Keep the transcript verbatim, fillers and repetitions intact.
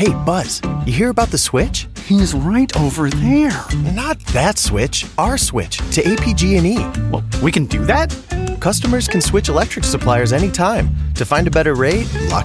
Hey, Buzz, you hear about the switch? He's right over there. Not that switch, our switch to A P G and E. Well, we can do that? Customers can switch electric suppliers anytime to find a better rate, lock